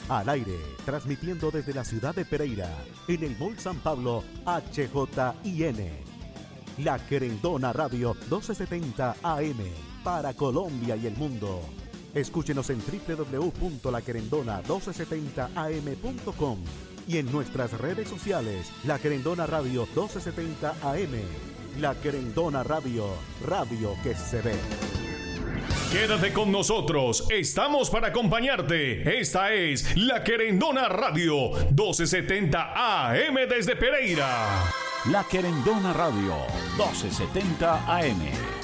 Al aire, transmitiendo desde la ciudad de Pereira, en el Mall San Pablo, HJIN. La Querendona Radio 1270 AM, para Colombia y el mundo. Escúchenos en www.laquerendona1270am.com y en nuestras redes sociales, La Querendona Radio 1270 AM. La Querendona Radio, radio que se ve. Quédate con nosotros, estamos para acompañarte. Esta es La Querendona Radio 1270 AM desde Pereira. La Querendona Radio 1270 AM.